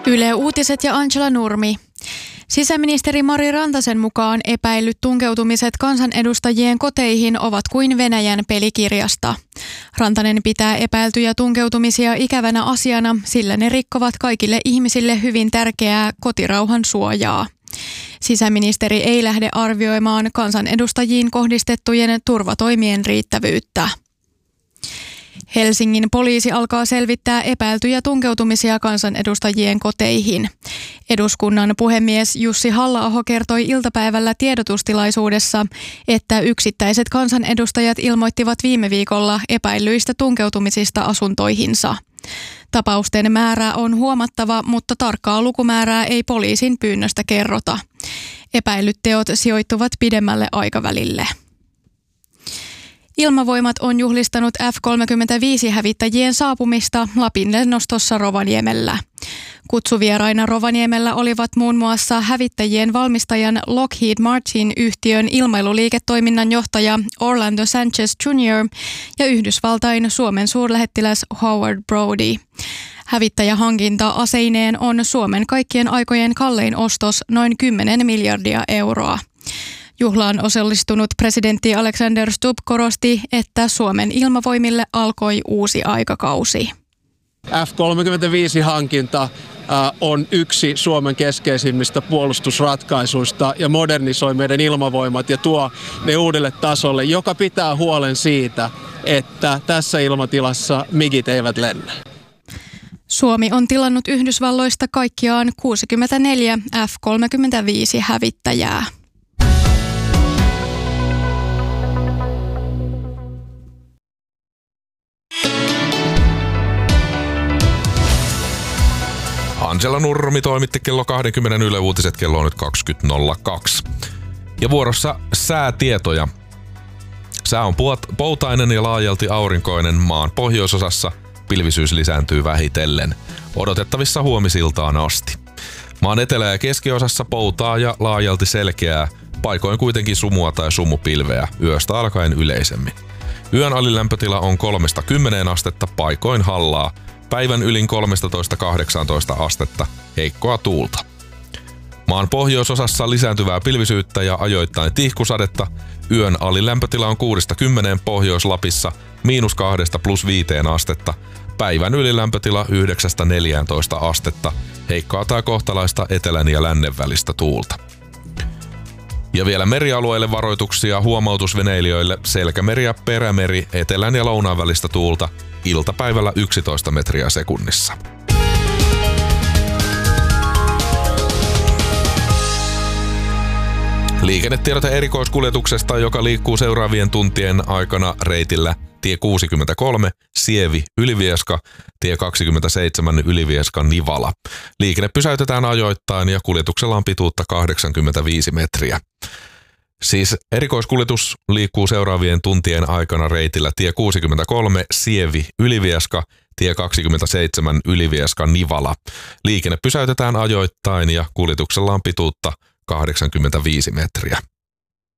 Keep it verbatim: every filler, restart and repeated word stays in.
Yle Uutiset ja Angela Nurmi. Sisäministeri Mari Rantasen mukaan epäillyt tunkeutumiset kansanedustajien koteihin ovat kuin Venäjän pelikirjasta. Rantanen pitää epäiltyjä tunkeutumisia ikävänä asiana, sillä ne rikkovat kaikille ihmisille hyvin tärkeää kotirauhan suojaa. Sisäministeri ei lähde arvioimaan kansanedustajiin kohdistettujen turvatoimien riittävyyttä. Helsingin poliisi alkaa selvittää epäiltyjä tunkeutumisia kansanedustajien koteihin. Eduskunnan puhemies Jussi Halla-aho kertoi iltapäivällä tiedotustilaisuudessa, että yksittäiset kansanedustajat ilmoittivat viime viikolla epäillyistä tunkeutumisista asuntoihinsa. Tapausten määrä on huomattava, mutta tarkkaa lukumäärää ei poliisin pyynnöstä kerrota. Epäillyt teot sijoittuvat pidemmälle aikavälille. Ilmavoimat on juhlistanut F kolmekymmentäviisi-hävittäjien saapumista Lapin lennostossa Rovaniemellä. Kutsuvieraina Rovaniemellä olivat muun muassa hävittäjien valmistajan Lockheed Martin-yhtiön ilmailuliiketoiminnan johtaja Orlando Sanchez junior ja Yhdysvaltain Suomen suurlähettiläs Howard Brody. Hävittäjähankinta aseineen on Suomen kaikkien aikojen kallein ostos, noin kymmenen miljardia euroa. Juhlaan osallistunut presidentti Alexander Stubb korosti, että Suomen ilmavoimille alkoi uusi aikakausi. F kolmekymmentäviisi-hankinta on yksi Suomen keskeisimmistä puolustusratkaisuista ja modernisoi meidän ilmavoimat ja tuo ne uudelle tasolle, joka pitää huolen siitä, että tässä ilmatilassa migit eivät lennä. Suomi on tilannut Yhdysvalloista kaikkiaan kuusikymmentäneljä F kolmekymmentäviisi-hävittäjää. Angela Nurmi toimitti kello kaksikymmentä Yle Uutiset, kello on nyt kaksikymmentä nolla kaksi. Ja vuorossa säätietoja. Sää on poutainen ja laajalti aurinkoinen maan pohjoisosassa. Pilvisyys lisääntyy vähitellen. Odotettavissa huomisiltaan asti. Maan etelä- ja keskiosassa poutaa ja laajalti selkeää, paikoin kuitenkin sumua tai sumupilveä, yöstä alkaen yleisemmin. Yön alilämpötila on kolmesta kymmeneen astetta, paikoin hallaa. Päivän ylin kolmetoista kahdeksantoista astetta, heikkoa tuulta. Maan pohjoisosassa lisääntyvää pilvisyyttä ja ajoittain tihkusadetta. Yön alilämpötila on kuudesta kymmeneen Pohjois-Lapissa, miinus kahdesta plus viiteen astetta. Päivän ylilämpötila yhdeksästä neljääntoista astetta, heikkoa tai kohtalaista etelän ja lännen välistä tuulta. Ja vielä merialueille varoituksia huomautusveneilijöille: selkämeri ja perämeri, etelän ja lounaan välistä tuulta, iltapäivällä yksitoista metriä sekunnissa. Liikennetiedote erikoiskuljetuksesta, joka liikkuu seuraavien tuntien aikana reitillä tie kuusikymmentäkolme, Sievi, Ylivieska, tie kaksikymmentäseitsemän, Ylivieska, Nivala. Liikenne pysäytetään ajoittain ja kuljetuksella on pituutta kahdeksankymmentäviisi metriä. Siis erikoiskuljetus liikkuu seuraavien tuntien aikana reitillä tie kuusikymmentäkolme, Sievi, Ylivieska, tie kaksikymmentäseitsemän, Ylivieska, Nivala. Liikenne pysäytetään ajoittain ja kuljetuksella on pituutta kahdeksankymmentäviisi metriä.